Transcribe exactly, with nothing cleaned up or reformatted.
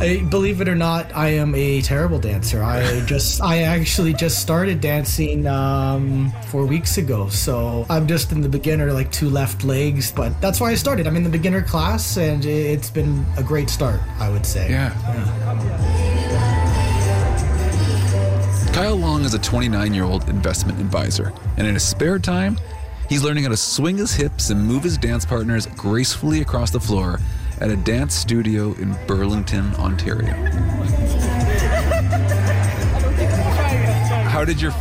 I, believe it or not, I am a terrible dancer. I just, I actually just started dancing um, four weeks ago. So I'm just in the beginner, like two left legs. But that's why I started. I'm in the beginner class, and it's been a great start, I would say. Yeah. yeah. Kyle Long is a twenty-nine-year-old investment advisor, and in his spare time, he's learning how to swing his hips and move his dance partners gracefully across the floor at a dance studio in Burlington, Ontario. How did your